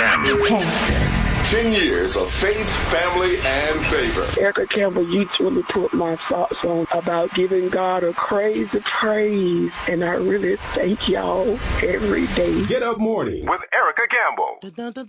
FM. 10 years of faith, family, and favor. Erica Campbell, you truly put my thoughts on about giving God a crazy praise, and I really thank y'all every day. Get Up Morning with Erica Campbell.